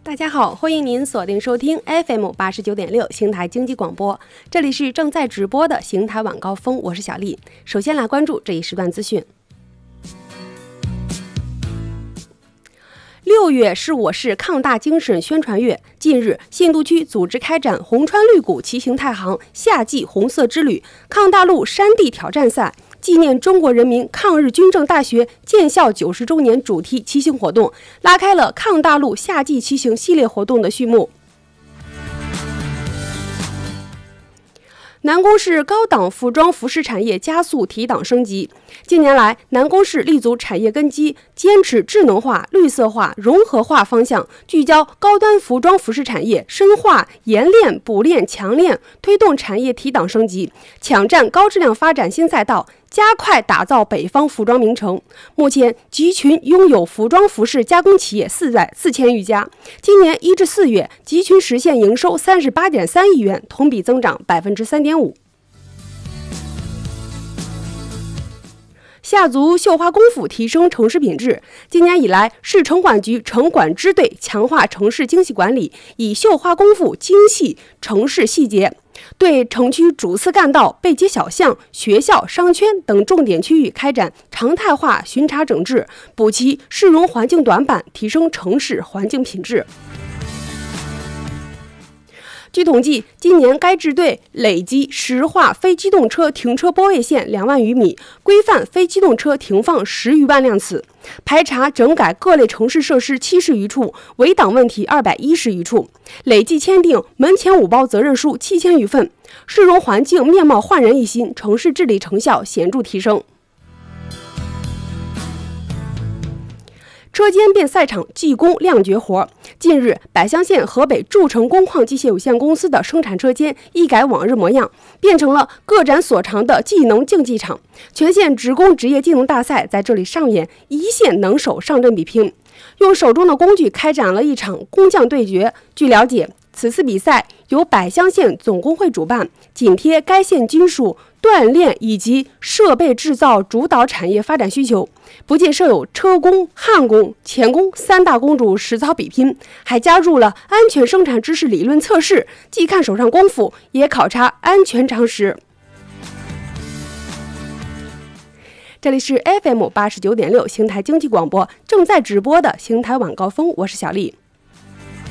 大家好，欢迎您锁定收听 FM89.6 邢台经济广播，这里是正在直播的邢台晚高峰，我是小丽。首先来关注这一时段资讯。6月是我市抗大精神宣传月，近日信都区组织开展红川绿谷骑行太行夏季红色之旅抗大路山地挑战赛纪念中国人民抗日军政大学建校90周年主题骑行活动，拉开了抗大路夏季骑行系列活动的序幕。南宫市高档服装服饰产业加速提档升级。近年来，南宫市立足产业根基，坚持智能化、绿色化、融合化方向，聚焦高端服装服饰产业，深化研炼、补炼、强炼，推动产业提档升级，抢占高质量发展新赛道，加快打造北方服装名城。目前，集群拥有服装服饰加工企业4000余家。今年1至4月，集群实现营收38.3亿元，同比增长3.5%。下足绣花功夫，提升城市品质。今年以来，市城管局城管支队强化城市精细管理，以绣花功夫精细城市细节，对城区主次干道、背街小巷、学校、商圈等重点区域开展常态化巡查整治，补齐市容环境短板，提升城市环境品质。据统计，今年该支队累计实化非机动车停车泊位线2万余米，规范非机动车停放10余万辆次，排查整改各类城市设施70余处，违档问题210余处，累计签订门前5包责任书7000余份，市容环境面貌焕然一新，城市治理成效显著提升。车间变赛场，技工亮绝活。近日，百乡县河北筑成工矿机械有限公司的生产车间一改往日模样，变成了各展所长的技能竞技场。全县职工职业技能大赛在这里上演，一线能手上阵比拼，用手中的工具开展了一场工匠对决。据了解，此次比赛由百乡县总工会主办，紧贴该县金属锻炼以及设备制造主导产业发展需求，不仅设有车工、焊工、钳工3大工种实操比拼，还加入了安全生产知识理论测试，既看手上功夫，也考察安全常识。这里是 FM89.6 邢台经济广播正在直播的邢台晚高峰，我是小丽。